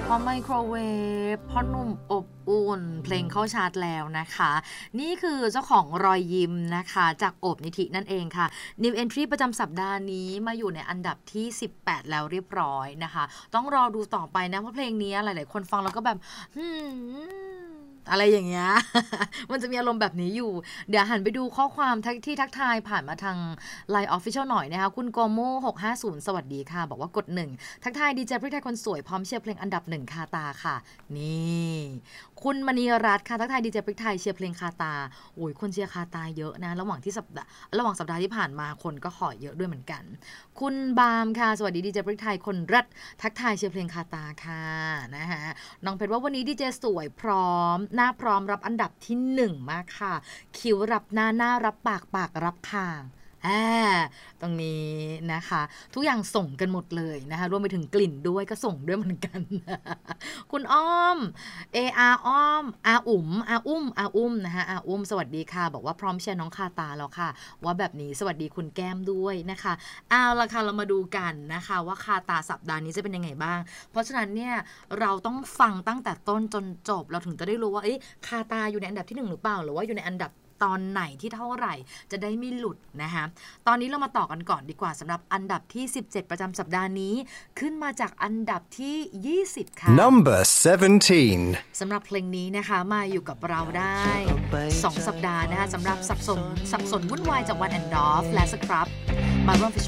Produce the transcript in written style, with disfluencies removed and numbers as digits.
พ่อไมโครเวฟพ่อหนุ่มอบอุ่นเพลงเข้าชาร์ตแล้วนะคะนี่คือเจ้าของรอยยิ้มนะคะจากโอบนิธินั่นเองค่ะ New Entry ประจำสัปดาห์นี้มาอยู่ในอันดับที่18แล้วเรียบร้อยนะคะต้องรอดูต่อไปนะเพราะเพลงนี้หลายๆคนฟังแล้วก็แบบอะไรอย่างเงี้ย มันจะมีอารมณ์แบบนี้อยู่เดี๋ยวหันไปดูข้อความที่ทักทายผ่านมาทาง Line Official หน่อยนะคะคุณโกโม่650สวัสดีค่ะบอกว่ากด1ทักทายดีเจพริกไทยคนสวยพร้อมเชียร์เพลงอันดับ1คาตาค่ะนี่คุณมณีรัตน์ค่ะทักทายดีเจพริกไทยเชียร์เพลงคาตาโอ้ยคนเชียร์คาตาเยอะนะระหว่างสัปดาห์ที่ผ่านมาคนก็ขอเยอะด้วยเหมือนกันคุณบามค่ะสวัสดีดีเจพริกไทยคนรัตทักทายเชียร์เพลงคาตาค่ะนะคะน้องเพชรว่าวันนี้ดีเจสวยพร้อมหน้าพร้อมรับอันดับที่1มากค่ะคิ้วรับหน้ารับปากรับคางตรงนี้นะคะทุกอย่างส่งกันหมดเลยนะคะรวมไปถึงกลิ่นด้วยก็ส่งด้วยเหมือนกัน คุณอ้อมอ้อมอุ้มนะคะอุ้มสวัสดีค่ะบอกว่าพร้อมเชียร์น้องคาตาแล้วค่ะว่าแบบนี้สวัสดีคุณแก้มด้วยนะคะเอาล่ะค่ะเรามาดูกันนะคะว่าคาตาสัปดาห์นี้จะเป็นยังไงบ้างเพราะฉะนั้นเนี่ยเราต้องฟังตั้งแต่ต้นจนจบเราถึงจะได้รู้ว่าคาตาอยู่ในอันดับที่1หรือเปล่าหรือว่าอยู่ในอันดับตอนไหนที่เท่าไหร่จะได้ไม่หลุดนะคะตอนนี้เรามาต่อกันก่อนดีกว่าสำหรับอันดับที่17ประจำสัปดาห์นี้ขึ้นมาจากอันดับที่20ค่ะ Number 17 สำหรับเพลงนี้นะคะมาอยู่กับเราได้2สัปดาห์นะคะสำหรับสับสนวุ่นวายจากวันแอนด์ดอฟและสครับมาร่วมฟีเจ